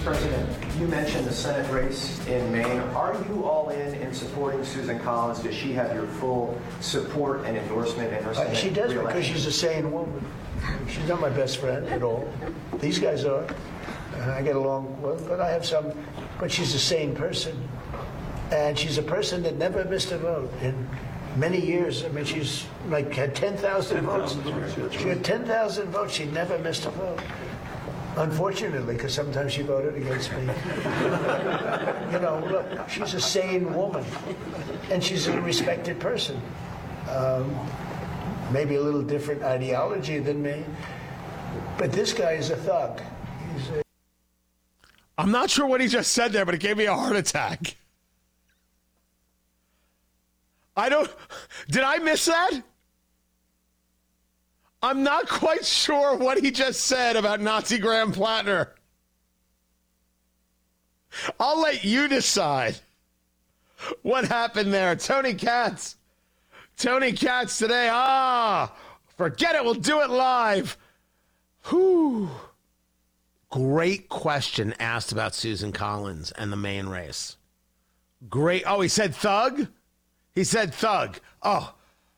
President, you mentioned the Senate race in Maine. Are you all in supporting Susan Collins? Does she have your full support and endorsement in her Senate She does re-election? because she's a sane woman. She's not my best friend at all. These guys are. I get along well, but I have some. But she's a sane person. And she's a person that never missed a vote in many years. I mean, she's like had 10,000 votes. She had 10,000 votes. She never missed a vote. Unfortunately, because sometimes she voted against me. Look, she's a sane woman. And she's a respected person. Maybe a little different ideology than me. But this guy is a thug. I'm not sure what he just said there, but it gave me a heart attack. Did I miss that? I'm not quite sure what he just said about Nazi Graham Plattner. I'll let you decide what happened there. Tony Katz today. Forget it. We'll do it live. Whew. Great question asked about Susan Collins and the Maine race. Great. Oh, he said thug? He said thug. Oh,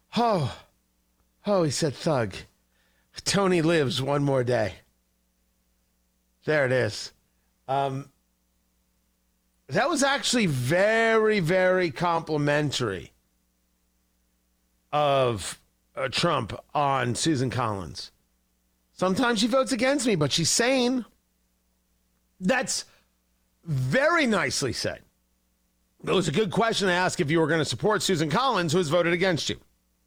he said thug. Tony lives one more day. There it is. That was actually very, very complimentary of Trump on Susan Collins. Sometimes she votes against me, but she's sane. That's very nicely said. It was a good question to ask if you were going to support Susan Collins, who has voted against you.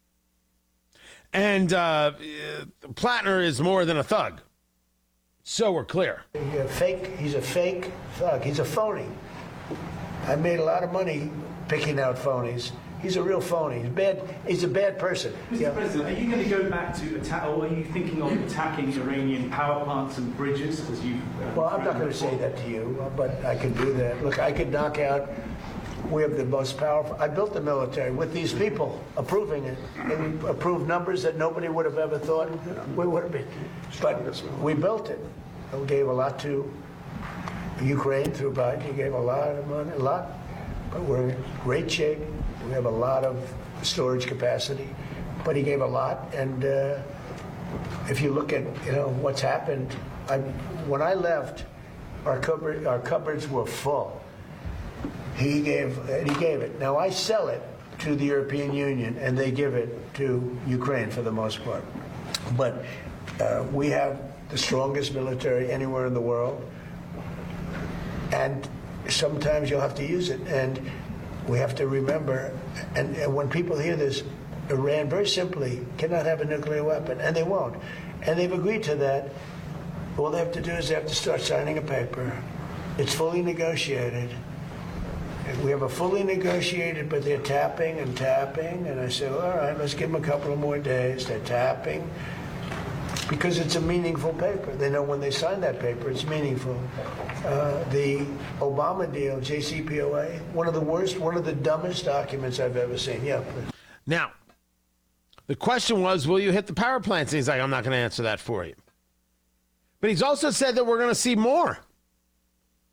And Plattner is more than a thug. So we're clear. He's a fake thug. He's a phony. I made a lot of money picking out phonies. He's a real phony. He's a bad person. Mr. President, are you going to go back to attack, or are you thinking of attacking Iranian power plants and bridges as you? Well, I'm not going to say that to you, but I could do that. Look, I could knock out. We have the most powerful. I built the military with these people approving it. They approved numbers that nobody would have ever thought we would have been. But we built it. We gave a lot to Ukraine through Biden. He gave a lot of money, a lot. But we're in great shape. We have a lot of storage capacity. But he gave a lot. And if you look at what's happened, when I left, our cupboards were full. He gave it. Now I sell it to the European Union, and they give it to Ukraine for the most part. But we have the strongest military anywhere in the world, and sometimes you'll have to use it. And we have to remember, and when people hear this, Iran very simply cannot have a nuclear weapon, and they won't. And they've agreed to that. All they have to do is they have to start signing a paper. It's fully negotiated. We have a fully negotiated, but they're tapping, and I say, all right, let's give them a couple of more days. They're tapping because it's a meaningful paper. They know when they sign that paper, it's meaningful. The Obama deal, JCPOA, one of the worst, one of the dumbest documents I've ever seen. Yeah, please. Now, the question was, will you hit the power plants? And he's like, I'm not going to answer that for you. But he's also said that we're going to see more.